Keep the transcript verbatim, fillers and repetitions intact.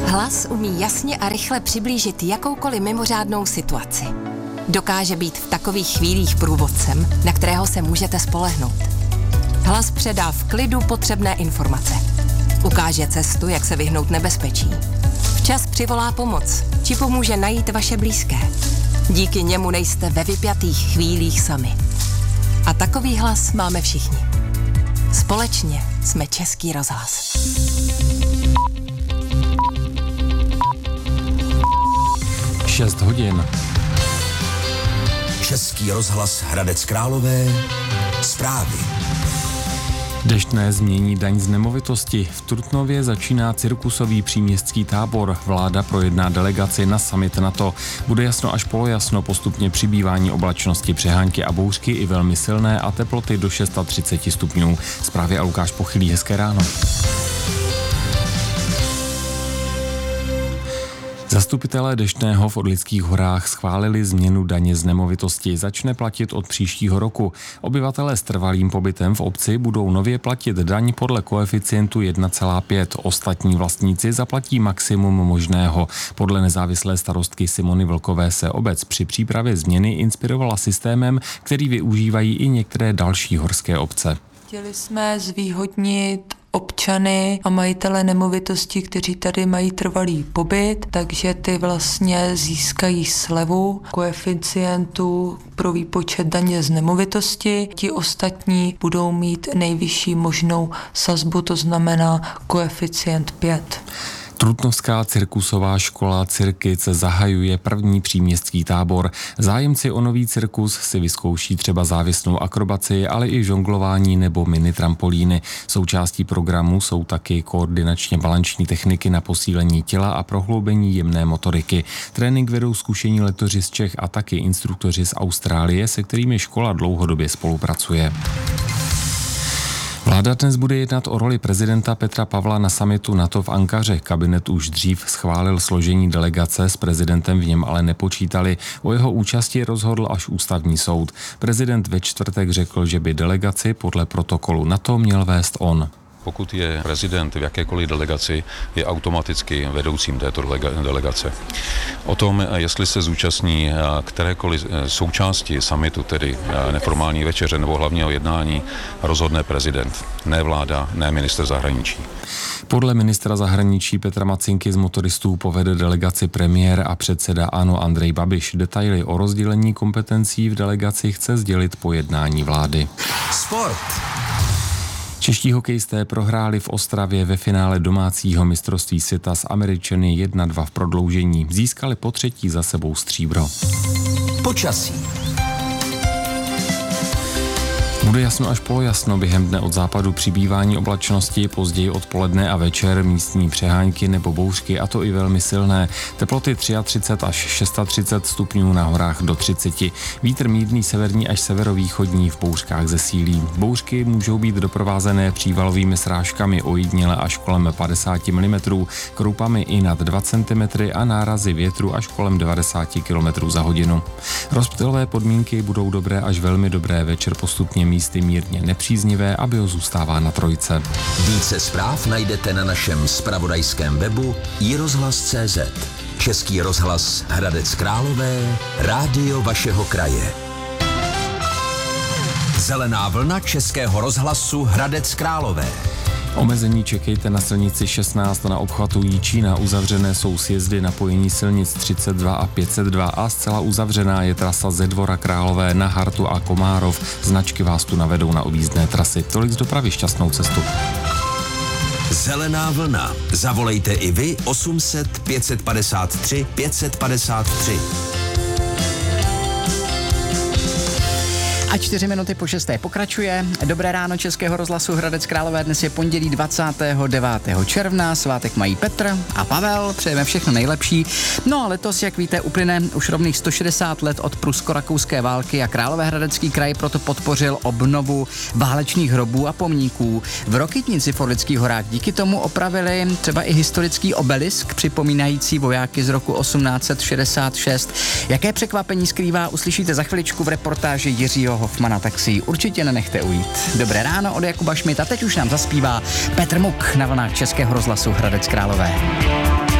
Hlas umí jasně a rychle přiblížit jakoukoliv mimořádnou situaci. Dokáže být v takových chvílích průvodcem, na kterého se můžete spolehnout. Hlas předá v klidu potřebné informace. Ukáže cestu, jak se vyhnout nebezpečí. Včas přivolá pomoc, či pomůže najít vaše blízké. Díky němu nejste ve vypjatých chvílích sami. A takový hlas máme všichni. Společně jsme Český rozhlas. šest hodin. Český rozhlas Hradec Králové. Zprávy. Deštné změní daň z nemovitosti. V Trutnově začíná cirkusový příměstský tábor. Vláda projedná delegaci na summit NATO. Bude jasno až polojasno, postupně přibývání oblačnosti, přehánky a bouřky i velmi silné a teploty do třicet šest stupňů. Zprávy a Lukáš Pochylý, hezké ráno. Zastupitelé Deštného v Orlických horách schválili změnu daně z nemovitosti. Začne platit od příštího roku. Obyvatelé s trvalým pobytem v obci budou nově platit daň podle koeficientu jedna celá pět. Ostatní vlastníci zaplatí maximum možného. Podle nezávislé starostky Simony Vlkové se obec při přípravě změny inspirovala systémem, který využívají i některé další horské obce. Chtěli jsme zvýhodnit občany a majitele nemovitosti, kteří tady mají trvalý pobyt, takže ty vlastně získají slevu koeficientu pro výpočet daně z nemovitosti. Ti ostatní budou mít nejvyšší možnou sazbu, to znamená koeficient pět. Trutnovská cirkusová škola Cirkic zahajuje první příměstský tábor. Zájemci o nový cirkus si vyzkouší třeba závěsnou akrobaci, ale i žonglování nebo mini trampolíny. Součástí programu jsou taky koordinačně balanční techniky na posílení těla a prohloubení jemné motoriky. Trénink vedou zkušení lektoři z Čech a taky instruktoři z Austrálie, se kterými škola dlouhodobě spolupracuje. Vláda dnes bude jednat o roli prezidenta Petra Pavla na summitu NATO v Ankaře. Kabinet už dřív schválil složení delegace, s prezidentem v něm ale nepočítali. O jeho účasti rozhodl až ústavní soud. Prezident ve čtvrtek řekl, že by delegaci podle protokolu NATO měl vést on. Pokud je prezident v jakékoliv delegaci, je automaticky vedoucím této delegace. O tom, jestli se zúčastní kterékoliv součásti summitu, tedy neformální večeře nebo hlavního jednání, rozhodne prezident, ne vláda, ne ministr zahraničí. Podle ministra zahraničí Petra Macinky z motoristů povede delegaci premiér a předseda ANO Andrej Babiš. Detaily o rozdělení kompetencí v delegaci chce sdělit po jednání vlády. Sport. Čeští hokejisté prohráli v Ostravě ve finále domácího mistrovství světa s Američany jedna dva v prodloužení. Získali po třetí za sebou stříbro. Počasí. Bude jasno až polojasno, během dne od západu přibývání oblačnosti, později odpoledne a večer místní přehánky nebo bouřky, a to i velmi silné. Teploty třicet tři až třicet šest stupňů, na horách do třicet. Vítr mírný severní až severovýchodní, v bouřkách zesílí. Bouřky můžou být doprovázené přívalovými srážkami ojediněle až kolem padesát milimetrů, kroupami i nad dva centimetry a nárazy větru až kolem devadesát kilometrů za hodinu. Rozptylové podmínky budou dobré až velmi dobré, večer postupně místy mírně nepříznivé a bio zůstává na trojce. Více zpráv najdete na našem zpravodajském webu i rozhlas tečka cé zet. Český rozhlas Hradec Králové, rádio vašeho kraje. Zelená vlna Českého rozhlasu Hradec Králové. Omezení čekejte na silnici šestnáct na obchvatu Jičína. Uzavřené jsou sjezdy napojení silnic třicet dva a pět set dva a zcela uzavřená je trasa ze Dvora Králové na Hartu a Komárov. Značky vás tu navedou na objízdné trasy. Tolik z dopravy, šťastnou cestu. Zelená vlna. Zavolejte i vy osm set pět set padesát tři pět set padesát tři. A čtyři minuty po šesté pokračuje. Dobré ráno Českého rozhlasu Hradec Králové. Dnes je pondělí dvacátého devátého června. Svátek mají Petr a Pavel. Přejeme všechno nejlepší. No a letos, jak víte, uplyne už rovných sto šedesát let od prusko-rakouské války a Královéhradecký kraj proto podpořil obnovu válečných hrobů a pomníků. V Rokytnici v Orlických horách díky tomu opravili třeba i historický obelisk připomínající vojáky z roku osmnáct set šedesát šest. Jaké překvapení skrývá, uslyšíte za chviličku v reportáži Jiřího Hofmana, tak si ji určitě nenechte ujít. Dobré ráno od Jakuba Šmita, teď už nám zaspívá Petr Muk na vlnách Českého rozhlasu Hradec Králové.